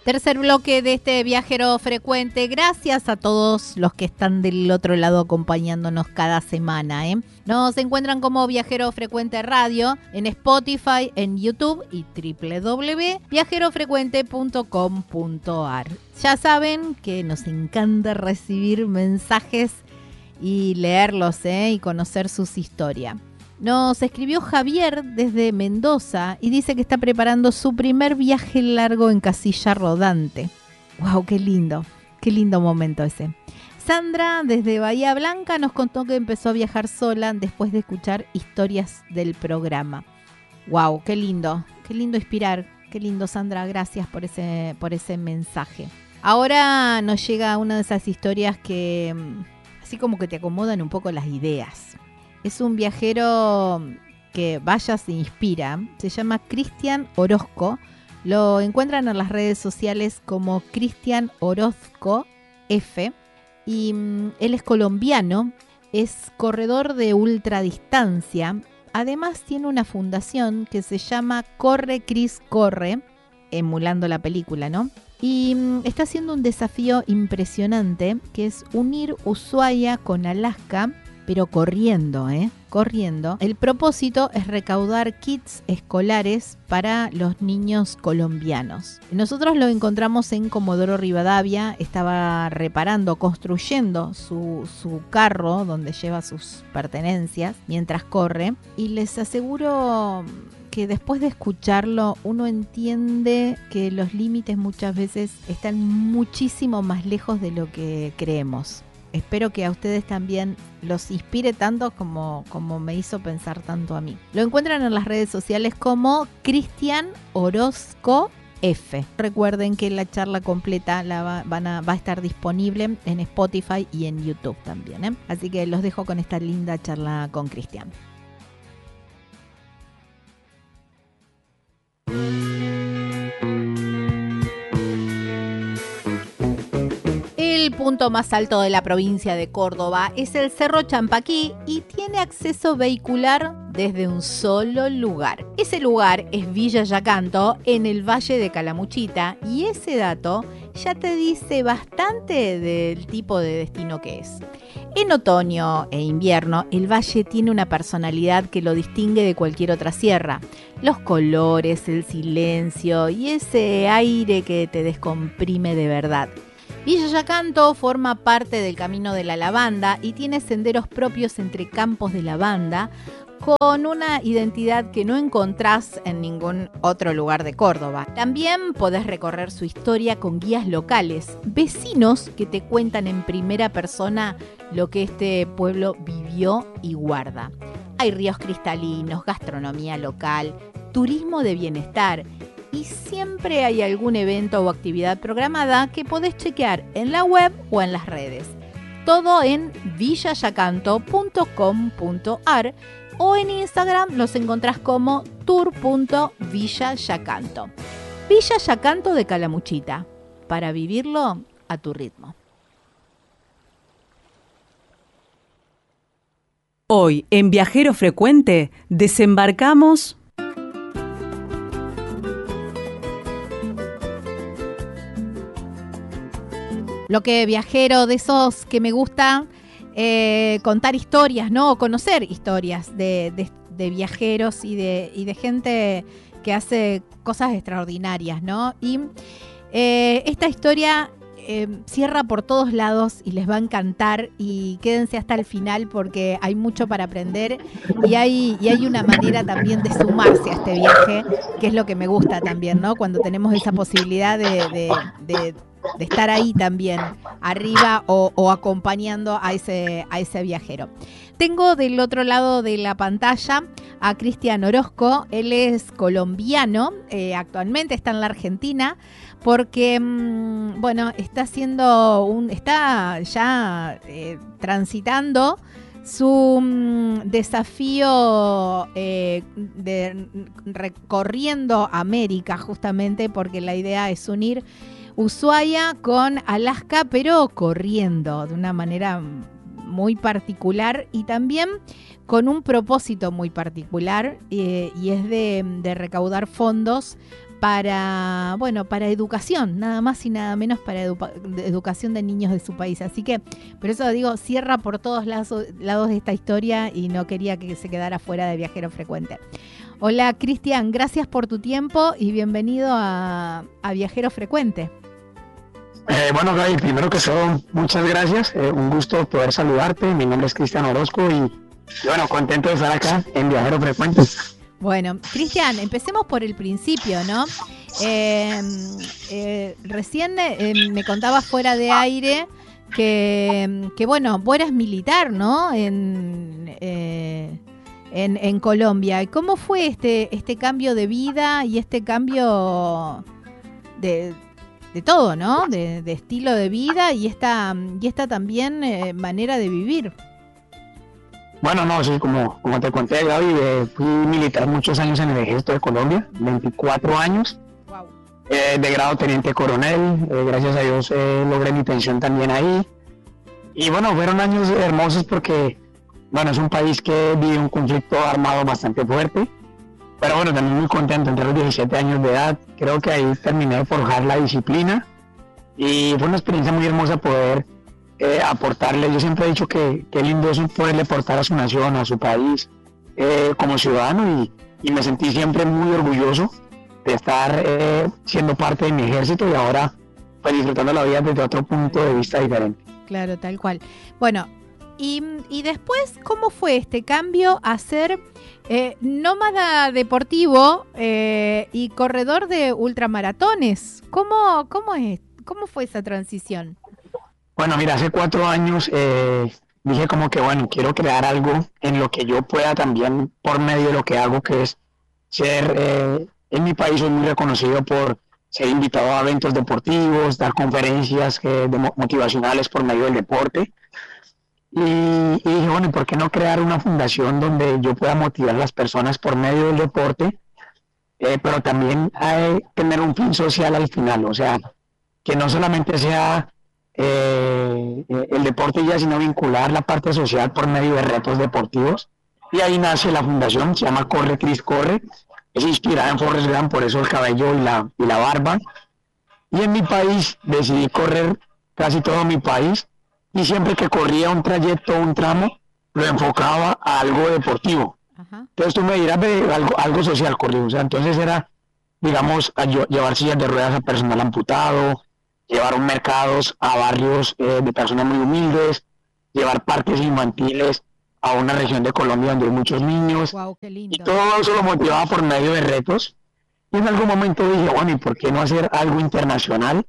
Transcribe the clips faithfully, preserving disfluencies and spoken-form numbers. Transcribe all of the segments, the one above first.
Tercer bloque de este Viajero Frecuente. Gracias a todos los que están del otro lado acompañándonos cada semana, ¿eh? Nos encuentran como Viajero Frecuente Radio en Spotify, en YouTube y doble u doble u doble u punto viajero frecuente punto com punto a r. Ya saben que nos encanta recibir mensajes y leerlos, ¿eh? Y conocer sus historias. Nos escribió Javier desde Mendoza y dice que está preparando su primer viaje largo en casilla rodante. ¡Wow! ¡Qué lindo! ¡Qué lindo momento ese! Sandra desde Bahía Blanca nos contó que empezó a viajar sola después de escuchar historias del programa. ¡Wow! ¡Qué lindo! ¡Qué lindo inspirar! ¡Qué lindo, Sandra! Gracias por ese, por ese mensaje. Ahora nos llega una de esas historias que así como que te acomodan un poco las ideas. Es un viajero que vaya se inspira. Se llama Cristian Orozco. Lo encuentran en las redes sociales como Cristian Orozco F. Y um, él es colombiano. Es corredor de ultradistancia. Además tiene una fundación que se llama Corre Cris Corre, emulando la película, ¿no? Y um, está haciendo un desafío impresionante que es unir Ushuaia con Alaska, pero corriendo, ¿eh? Corriendo. El propósito es recaudar kits escolares para los niños colombianos. Nosotros lo encontramos en Comodoro Rivadavia. Estaba reparando, construyendo su, su carro donde lleva sus pertenencias mientras corre. Y les aseguro que después de escucharlo uno entiende que los límites muchas veces están muchísimo más lejos de lo que creemos. Espero que a ustedes también los inspire tanto como, como me hizo pensar tanto a mí. Lo encuentran en las redes sociales como Cristian Orozco F. Recuerden que la charla completa la va, van a, va a estar disponible en Spotify y en YouTube también, ¿eh? Así que los dejo con esta linda charla con Cristian. El punto más alto de la provincia de Córdoba es el Cerro Champaquí y tiene acceso vehicular desde un solo lugar. Ese lugar es Villa Yacanto, en el Valle de Calamuchita, y ese dato ya te dice bastante del tipo de destino que es. En otoño e invierno, el valle tiene una personalidad que lo distingue de cualquier otra sierra. Los colores, el silencio y ese aire que te descomprime de verdad. Villa Yacanto forma parte del Camino de la Lavanda y tiene senderos propios entre campos de lavanda con una identidad que no encontrás en ningún otro lugar de Córdoba. También podés recorrer su historia con guías locales, vecinos que te cuentan en primera persona lo que este pueblo vivió y guarda. Hay ríos cristalinos, gastronomía local, turismo de bienestar y siempre hay algún evento o actividad programada que podés chequear en la web o en las redes. Todo en villa yacanto punto com punto a r o en Instagram los encontrás como tour punto villa yacanto. Villa Yacanto de Calamuchita, para vivirlo a tu ritmo. Hoy, en Viajero Frecuente, desembarcamos Lo que viajero de esos que me gusta eh, contar historias, ¿no? O conocer historias de, de, de viajeros y de, y de gente que hace cosas extraordinarias, ¿no? Y eh, esta historia eh, cierra por todos lados y les va a encantar, y quédense hasta el final porque hay mucho para aprender y hay, y hay una manera también de sumarse a este viaje, que es lo que me gusta también, ¿no? Cuando tenemos esa posibilidad de, de, de de estar ahí también, arriba o, o acompañando a ese, a ese viajero. Tengo del otro lado de la pantalla a Cristian Orozco. Él es colombiano, eh, actualmente está en la Argentina, porque, mmm, bueno, está haciendo un, está ya eh, transitando su mm, desafío eh, de recorriendo América, justamente porque la idea es unir Ushuaia con Alaska, pero corriendo de una manera muy particular y también con un propósito muy particular, eh, y es de, de recaudar fondos para, bueno, para educación, nada más y nada menos para edu- de educación de niños de su país. Así que, por eso digo, cierra por todos lados, lados de esta historia y no quería que se quedara fuera de Viajero Frecuente. Hola, Cristian, gracias por tu tiempo y bienvenido a, a Viajero Frecuente. Eh, bueno, Gaby, primero que todo, muchas gracias. Eh, un gusto poder saludarte. Mi nombre es Cristian Orozco y, y bueno, contento de estar acá en Viajero Frecuente. Bueno, Cristian, empecemos por el principio, ¿no? Eh, eh, recién eh, me contabas fuera de aire que, que, bueno, vos eras militar, ¿no? En, eh, en, en Colombia. ¿Y cómo fue este, este cambio de vida y este cambio de, de todo, ¿no? De, de estilo de vida y esta, y esta también eh, manera de vivir. Bueno, no, sí, como, como te conté, Gaby, eh, fui militar muchos años en el ejército de Colombia, veinticuatro años, Wow. eh, de grado teniente coronel, eh, gracias a Dios eh, logré mi pensión también ahí. Y bueno, fueron años hermosos porque, bueno, es un país que vive un conflicto armado bastante fuerte, pero bueno, también muy contento, entre los diecisiete años de edad, creo que ahí terminé de forjar la disciplina y fue una experiencia muy hermosa poder Eh, aportarle. Yo siempre he dicho que, que lindo es poderle aportar a su nación, a su país, eh, como ciudadano y, y me sentí siempre muy orgulloso de estar eh, siendo parte de mi ejército y ahora pues disfrutando la vida desde otro punto de vista diferente. Claro, tal cual. Bueno, y, y después, ¿cómo fue este cambio a ser eh, nómada deportivo eh, y corredor de ultramaratones? ¿Cómo, cómo, es, ¿Cómo fue esa transición? Bueno, mira, hace cuatro años eh, dije como que, bueno, quiero crear algo en lo que yo pueda también por medio de lo que hago, que es ser, eh, en mi país soy muy reconocido por ser invitado a eventos deportivos, dar conferencias eh, de motivacionales por medio del deporte. Y, y dije, bueno, ¿y por qué no crear una fundación donde yo pueda motivar a las personas por medio del deporte, eh, pero también eh, tener un fin social al final? O sea, que no solamente sea Eh, el deporte ya, sino vincular la parte social por medio de retos deportivos. Y ahí nace la fundación, se llama Corre Cris Corre, es inspirada en Forrest Gump, por eso el cabello y la, y la barba. Y en mi país decidí correr casi todo mi país y siempre que corría un trayecto, un tramo, lo enfocaba a algo deportivo. Ajá. Entonces tú me dirás, algo, algo social corrido, o sea, entonces era, digamos, a llevar sillas de ruedas a personal amputado, llevar mercados a barrios eh, de personas muy humildes, llevar parques infantiles a una región de Colombia donde hay muchos niños. Wow, qué lindo. Y todo eso lo motivaba por medio de retos. Y en algún momento dije, bueno, ¿y por qué no hacer algo internacional?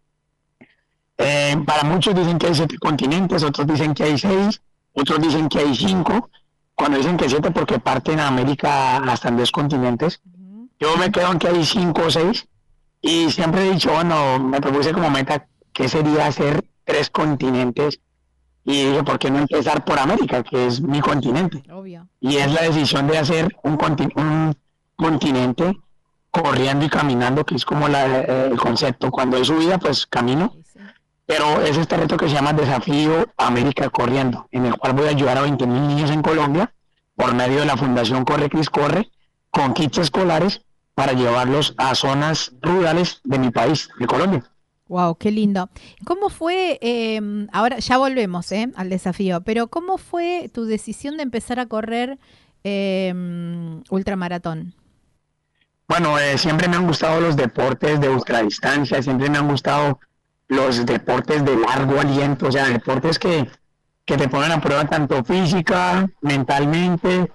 Eh, para muchos dicen que hay siete continentes, otros dicen que hay seis, otros dicen que hay cinco. Cuando dicen que siete, porque parten a América hasta en dos continentes. Uh-huh. Yo me quedo en que hay cinco o seis. Y siempre he dicho, bueno, me propuse como meta que sería hacer tres continentes y dije, ¿por qué no empezar por América, que es mi continente? Obvio. Y es la decisión de hacer un, conti- un continente corriendo y caminando, que es como la, eh, el concepto. Cuando hay subida, pues camino. Sí, sí. Pero es este reto que se llama Desafío América Corriendo, en el cual voy a ayudar a veinte mil niños en Colombia por medio de la Fundación Corre Cris Corre, con kits escolares, para llevarlos a zonas rurales de mi país, de Colombia. Wow, qué lindo. ¿Cómo fue, eh, ahora ya volvemos eh, al desafío, pero cómo fue tu decisión de empezar a correr eh, ultramaratón? Bueno, eh, siempre me han gustado los deportes de ultradistancia, siempre me han gustado los deportes de largo aliento, o sea, deportes que, que te ponen a prueba tanto física, mentalmente,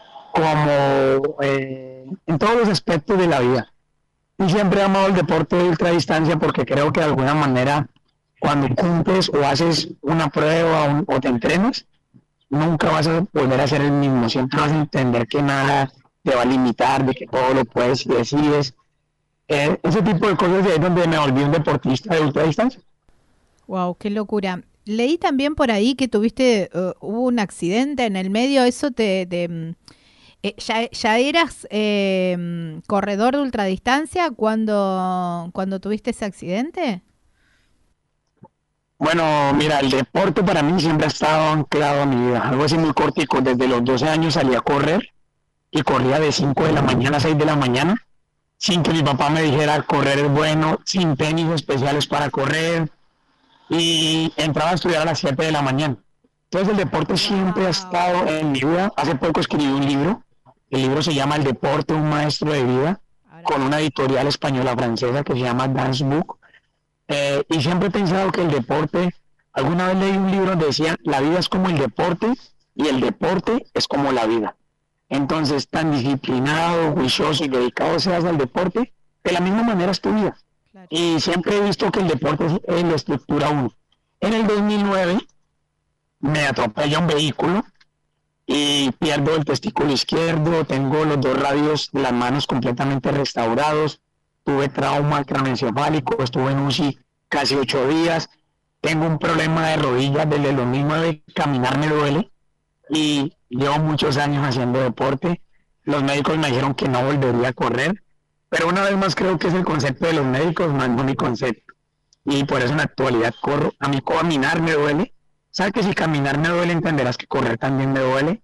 como eh, en todos los aspectos de la vida. Y siempre he amado el deporte de ultradistancia porque creo que de alguna manera cuando cumples o haces una prueba un, o te entrenas, nunca vas a volver a ser el mismo. Siempre vas a entender que nada te va a limitar, de que todo lo puedes y decides. Eh, ese tipo de cosas es donde me volví un deportista de ultradistancia. Wow, qué locura. Leí también por ahí que tuviste, uh, hubo un accidente en el medio, eso te... te Eh, ya, ¿Ya eras eh, corredor de ultradistancia cuando, cuando tuviste ese accidente? Bueno, mira, el deporte para mí siempre ha estado anclado a mi vida. Algo así muy cortico. Desde los doce años salí a correr y corría de cinco de la mañana a seis de la mañana. sin que mi papá me dijera correr es bueno, sin tenis especiales para correr, y entraba a estudiar a las siete de la mañana. Entonces el deporte siempre ha Wow. estado en mi vida. Hace poco escribí un libro, el libro se llama El deporte, un maestro de vida, Ahora con una editorial española francesa que se llama Dance Book. Eh, y siempre he pensado que el deporte, alguna vez leí un libro donde decía, la vida es como el deporte y el deporte es como la vida. Entonces, tan disciplinado, juicioso y dedicado seas al deporte, de la misma manera es tu vida. claro. Y siempre he visto que el deporte es en la estructura uno. En el dos mil nueve me atropella un vehículo y pierdo el testículo izquierdo, tengo los dos radios de las manos completamente restaurados, tuve trauma craneoencefálico, estuve en U C I casi ocho días, tengo un problema de rodillas desde el dos mil nueve, caminar me duele y llevo muchos años haciendo deporte. Los médicos me dijeron que no volvería a correr, pero una vez más creo que es el concepto de los médicos, más no mi concepto. Y por eso en la actualidad corro. A mí caminar me duele. Sabes que si caminar me duele, entenderás que correr también me duele.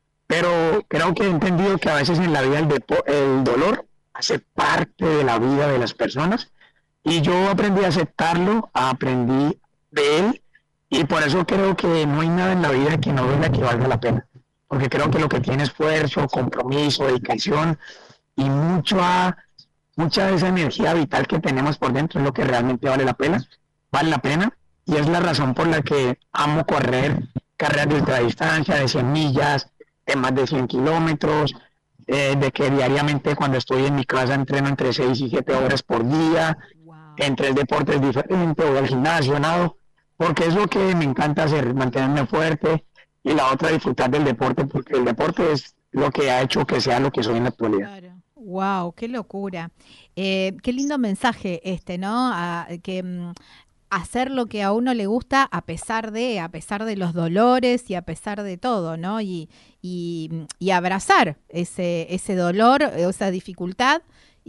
Pero creo que he entendido que a veces en la vida el, depo- el dolor hace parte de la vida de las personas. Y yo aprendí a aceptarlo, aprendí de él. Y por eso creo que no hay nada en la vida que no duela que valga la pena. Porque creo que lo que tiene esfuerzo, compromiso, dedicación y mucha, mucha de esa energía vital que tenemos por dentro es lo que realmente vale la pena, vale la pena, y es la razón por la que amo correr carreras de ultradistancia, de cien millas, de más de cien kilómetros, eh, de que diariamente cuando estoy en mi casa entreno entre seis y siete horas por día, Wow. en tres deportes diferentes, voy al gimnasio, nado, porque es lo que me encanta hacer, mantenerme fuerte, y la otra disfrutar del deporte, porque el deporte es lo que ha hecho que sea lo que soy en la actualidad. Claro. Wow, qué locura. Eh, qué lindo mensaje este, ¿no? A- que mm, hacer lo que a uno le gusta a pesar de, a pesar de los dolores y a pesar de todo, ¿no? Y, y, mm, y abrazar ese, ese dolor, esa dificultad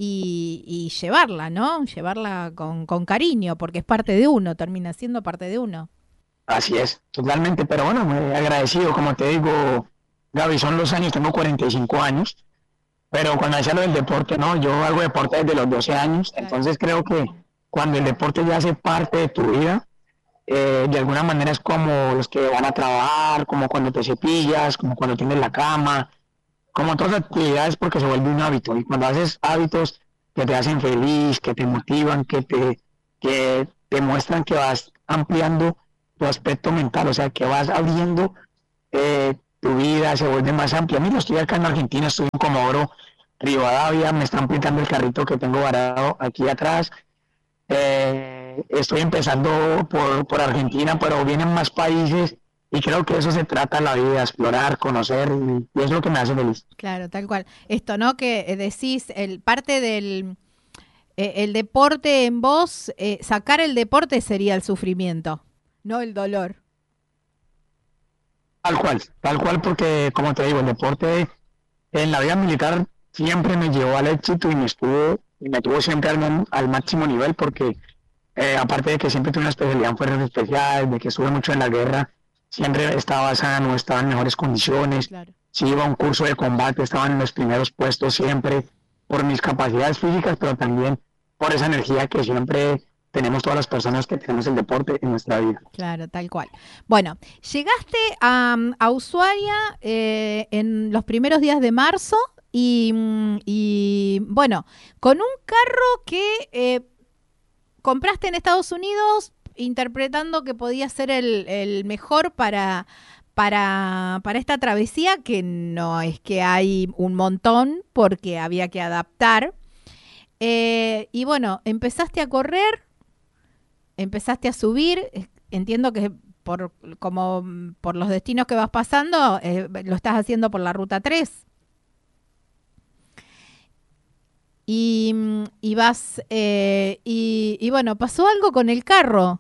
y, y llevarla, ¿no? Llevarla con, con cariño, porque es parte de uno, termina siendo parte de uno. Así es, totalmente, pero bueno, muy agradecido, como te digo, Gaby, son los años, tengo cuarenta y cinco años, pero cuando decía lo del deporte, no, yo hago deporte desde los doce años, Claro. entonces creo que cuando el deporte ya hace parte de tu vida, eh, de alguna manera es como los que van a trabajar, como cuando te cepillas, como cuando tienes la cama, como todas las actividades porque se vuelve un hábito, y cuando haces hábitos que te hacen feliz, que te motivan, que te, que te muestran que vas ampliando tu aspecto mental, o sea, que vas abriendo eh, tu vida, se vuelve más amplia. Mira, estoy acá en Argentina, estoy en Comodoro Rivadavia, me están pintando el carrito que tengo varado aquí atrás. Eh, estoy empezando por, por Argentina, pero vienen más países y creo que eso se trata la vida, explorar, conocer, y, y es lo que me hace feliz. Claro, tal cual. Esto, ¿no? Que eh, decís, el parte del eh, el deporte en vos, eh, sacar el deporte sería el sufrimiento, no el dolor. Tal cual, tal cual, porque como te digo, el deporte en la vida militar siempre me llevó al éxito y me estuvo y me tuvo siempre al, al máximo nivel porque eh, aparte de que siempre tuve una especialidad en fuerzas especiales, de que estuve mucho en la guerra, siempre estaba sano, estaba en mejores condiciones, Claro. si iba a un curso de combate estaba en los primeros puestos siempre por mis capacidades físicas, pero también por esa energía que siempre tenemos todas las personas que tenemos el deporte en nuestra vida. Claro, tal cual. Bueno, llegaste a, a Ushuaia eh, en los primeros días de marzo y, mm, y, bueno, con un carro que eh, compraste en Estados Unidos interpretando que podía ser el, el mejor para, para, para esta travesía, que no es que hay un montón porque había que adaptar. Eh, y bueno, empezaste a correr, empezaste a subir, eh, entiendo que por como mm, por los destinos que vas pasando, eh, lo estás haciendo por la ruta tres y, mm, y vas eh, y, y bueno, pasó algo con el carro.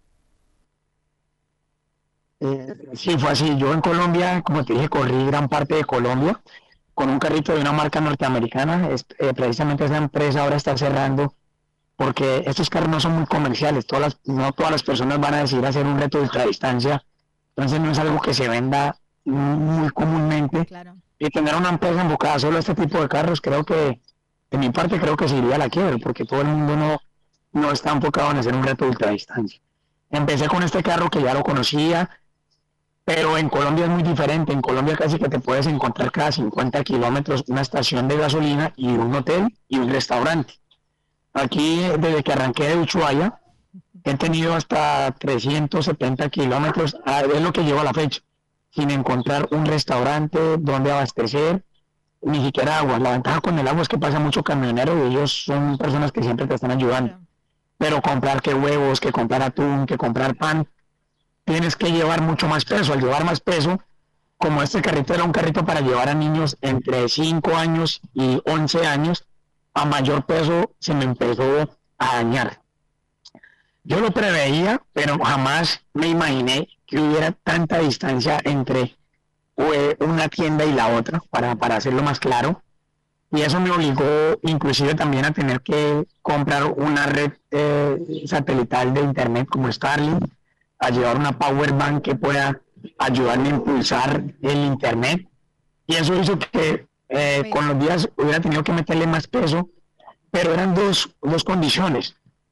Eh, sí, fue así. Yo en Colombia, como te dije, corrí gran parte de Colombia con un carrito de una marca norteamericana. Es- eh, precisamente esa empresa ahora está cerrando porque estos carros no son muy comerciales. Todas las, no todas las personas van a decidir hacer un reto de ultradistancia. Entonces no es algo que se venda muy comúnmente. Claro. Y tener una empresa enfocada solo a este tipo de carros, creo que de mi parte creo que se iría a la quiebra, porque todo el mundo no, no está enfocado en hacer un reto de ultradistancia. Empecé con este carro que ya lo conocía, pero en Colombia es muy diferente. En Colombia casi que te puedes encontrar cada cincuenta kilómetros una estación de gasolina y un hotel y un restaurante. Aquí, desde que arranqué de Ushuaia, he tenido hasta trescientos setenta kilómetros, es lo que llevo a la fecha, sin encontrar un restaurante donde abastecer, ni siquiera agua. La ventaja con el agua es que pasa mucho camionero y ellos son personas que siempre te están ayudando. Pero comprar que huevos, que comprar atún, que comprar pan, tienes que llevar mucho más peso. Al llevar más peso, como este carrito era un carrito para llevar a niños entre cinco años y once años, a mayor peso se me empezó a dañar. Yo lo preveía, pero jamás me imaginé que hubiera tanta distancia entre una tienda y la otra, para, para hacerlo más claro. Y eso me obligó inclusive también a tener que comprar una red eh, satelital de internet como Starlink, a llevar una power bank que pueda ayudarme a impulsar el internet. Y eso hizo que eh, con los días hubiera tenido que meterle más peso, pero eran dos, dos condiciones: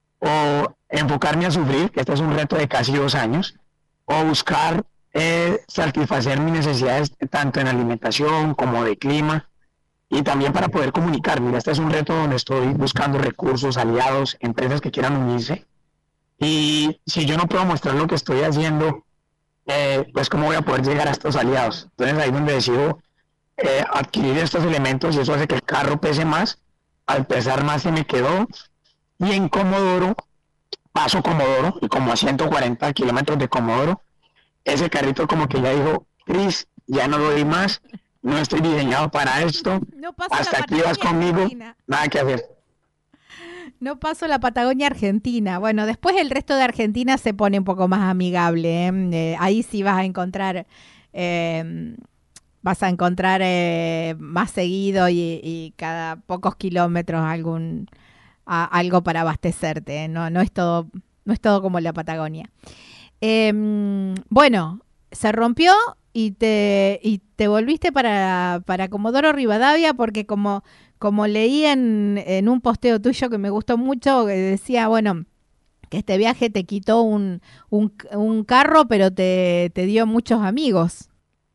o enfocarme a sufrir, que este es un reto de casi dos años, o buscar eh, satisfacer mis necesidades tanto en alimentación como de clima, y también para poder comunicar. Mira, este es un reto donde estoy buscando recursos, aliados, empresas que quieran unirse, y si yo no puedo mostrar lo que estoy haciendo, eh, pues cómo voy a poder llegar a estos aliados. Entonces ahí es donde decido eh, adquirir estos elementos, y eso hace que el carro pese más. Al pesar más se me quedó, y en Comodoro, paso Comodoro, y como a ciento cuarenta kilómetros de Comodoro, ese carrito como que ya dijo: Cris, ya no doy más, no estoy diseñado para esto, no hasta aquí vas conmigo, Argentina. Nada que hacer. No paso la Patagonia Argentina. Bueno, después el resto de Argentina se pone un poco más amigable, ¿eh? Eh, ahí sí vas a encontrar, eh, vas a encontrar eh, más seguido y, y cada pocos kilómetros algún a, algo para abastecerte, ¿eh? No, no es todo, no es todo como la Patagonia. Eh, bueno, se rompió y te y te volviste para, para Comodoro Rivadavia, porque como, como leí en, en un posteo tuyo que me gustó mucho, que decía, bueno, que este viaje te quitó un, un, un carro, pero te, te dio muchos amigos.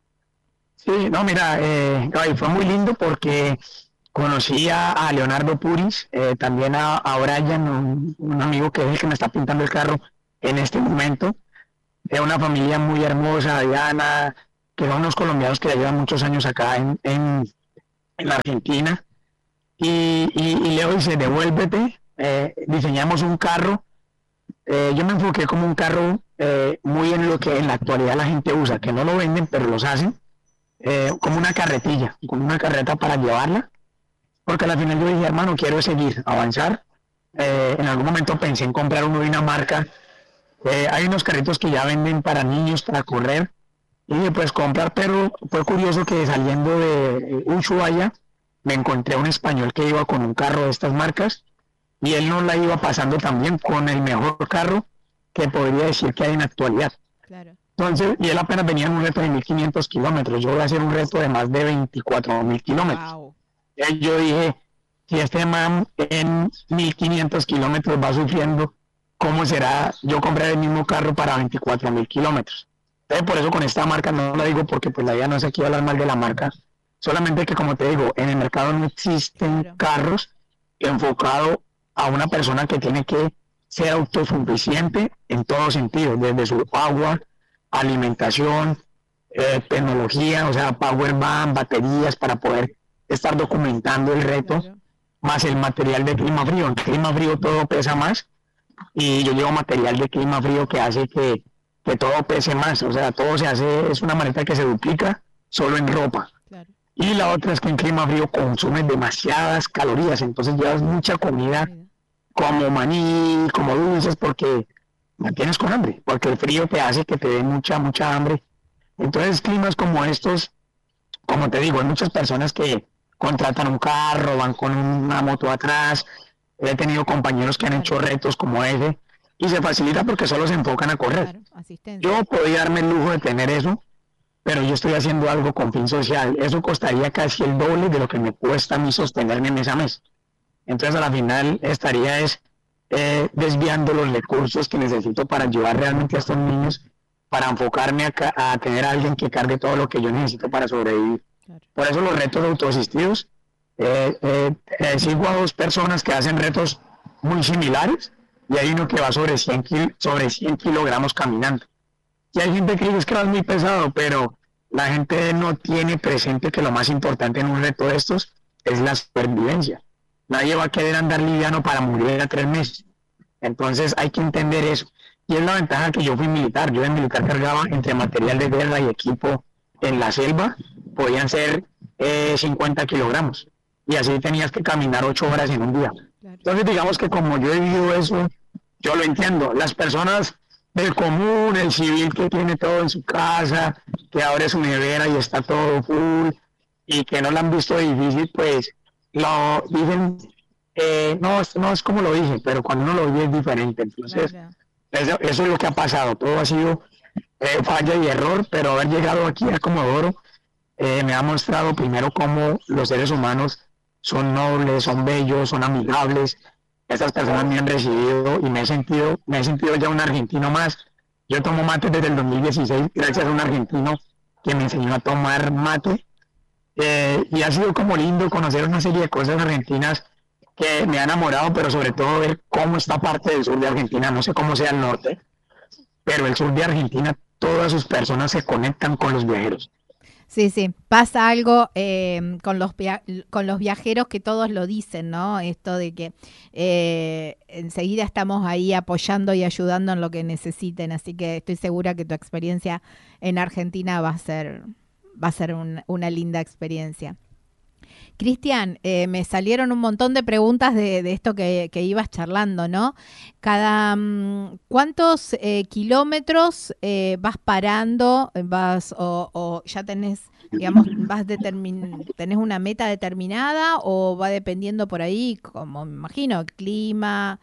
Sí, no, mira, eh, ay, fue muy lindo porque conocí a, a Leonardo Puris, eh, también a, a Brian, un, un amigo que es el que me está pintando el carro en este momento. Es una familia muy hermosa, Diana, que son unos colombianos que ya llevan muchos años acá en, en, en la Argentina. Y, y, y Leo dice: devuélvete, eh, diseñamos un carro. Eh, yo me enfoqué como un carro eh, muy en lo que en la actualidad la gente usa, que no lo venden, pero los hacen, eh, como una carretilla, como una carreta para llevarla. Porque al final yo dije: hermano, quiero seguir, avanzar. Eh, en algún momento pensé en comprar uno de una marca. Eh, hay unos carritos que ya venden para niños, para correr, y dije, pues comprar, pero fue curioso que saliendo de Ushuaia me encontré un español que iba con un carro de estas marcas, y él nos la iba pasando también con el mejor carro que podría decir que hay en la actualidad. Claro. Entonces, y él apenas venía en un reto de mil quinientos kilómetros, yo voy a hacer un reto de más de veinticuatro mil kilómetros. Wow. Y yo dije, si este man en mil quinientos kilómetros va sufriendo, ¿cómo será yo comprar el mismo carro para veinticuatro mil kilómetros? Entonces, por eso con esta marca no la digo, porque pues la idea no es aquí hablar mal de la marca, solamente que, como te digo, en el mercado no existen claro. carros enfocados a una persona que tiene que ser autosuficiente en todo sentido, desde su agua, alimentación, eh, tecnología, o sea, power bank, baterías para poder estar documentando el reto, claro. más el material de clima frío. En clima frío todo pesa más, y yo llevo material de clima frío que hace que, que todo pese más, o sea, todo se hace, es una maleta que se duplica solo en ropa. Claro. Y la otra es que en clima frío consumes demasiadas calorías, entonces llevas mucha comida como maní, como dulces, porque mantienes con hambre, porque el frío te hace que te dé mucha, mucha hambre. Entonces, climas como estos, como te digo, hay muchas personas que contratan un carro, van con una moto atrás. He tenido compañeros que han hecho retos como ese, y se facilita porque solo se enfocan a correr. Claro, yo podía darme el lujo de tener eso, pero yo estoy haciendo algo con fin social. Eso costaría casi el doble de lo que me cuesta a mí sostenerme mes a mes. Entonces a la final estaría es eh, desviando los recursos que necesito para ayudar realmente a estos niños, para enfocarme a, a tener a alguien que cargue todo lo que yo necesito para sobrevivir. Claro. Por eso los retos autoasistidos, eh, eh, eh, sigo a dos personas que hacen retos muy similares, y hay uno que va sobre cien, kil sobre cien kilogramos caminando. Y hay gente que dice que es muy pesado, pero la gente no tiene presente que lo más importante en un reto de estos es la supervivencia. Nadie va a querer andar liviano para morir a tres meses. Entonces hay que entender eso. Y es la ventaja que yo fui militar. Yo en militar cargaba entre material de guerra y equipo en la selva, podían ser eh, cincuenta kilogramos. Y así tenías que caminar ocho horas en un día. Entonces digamos que como yo he vivido eso, yo lo entiendo. Las personas del común, el civil que tiene todo en su casa, que abre su nevera y está todo full, y que no lo han visto difícil, pues lo dicen, eh, no, esto no es como lo dije, pero cuando uno lo vive es diferente. Entonces, claro. eso, eso es lo que ha pasado. Todo ha sido eh, falla y error, pero haber llegado aquí a Comodoro eh, me ha mostrado primero cómo los seres humanos son nobles, son bellos, son amigables. Estas personas me han recibido y me he sentido, me he sentido ya un argentino más. Yo tomo mate desde el dos mil dieciséis gracias a un argentino que me enseñó a tomar mate. Eh, y ha sido como lindo conocer una serie de cosas argentinas que me han enamorado, pero sobre todo ver cómo esta parte del sur de Argentina, no sé cómo sea el norte, pero el sur de Argentina, todas sus personas se conectan con los viajeros. Sí, sí, pasa algo eh, con los via con los viajeros que todos lo dicen, ¿no? Esto de que eh, enseguida estamos ahí apoyando y ayudando en lo que necesiten, así que estoy segura que tu experiencia en Argentina va a ser, va a ser un, una linda experiencia. Cristian, eh, me salieron un montón de preguntas de, de esto que, que ibas charlando, ¿no? Cada um, ¿cuántos eh, kilómetros eh, vas parando, vas o, o ya tenés, digamos, vas determin tenés una meta determinada o va dependiendo por ahí, como me imagino, clima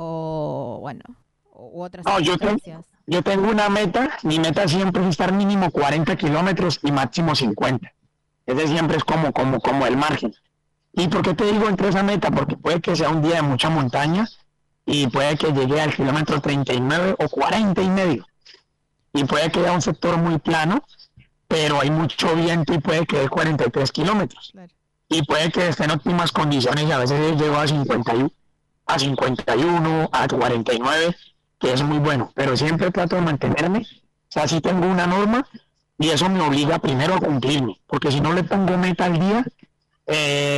o bueno, u otras no, circunstancias? Yo, te, yo tengo una meta, mi meta siempre es estar mínimo cuarenta kilómetros y máximo cincuenta. Ese siempre es como, como, como el margen. ¿Y por qué te digo entre esa meta? Porque puede que sea un día de mucha montaña y puede que llegue al kilómetro treinta y nueve o cuarenta y medio. Y puede que haya un sector muy plano, pero hay mucho viento y puede que dé cuarenta y tres kilómetros. Claro. Y puede que esté en óptimas condiciones y a veces llego a cincuenta, a cincuenta y uno, a cuarenta y nueve, que es muy bueno. Pero siempre trato de mantenerme. O sea, sí tengo una norma. Y eso me obliga primero a cumplirme, porque si no le pongo meta al día, eh,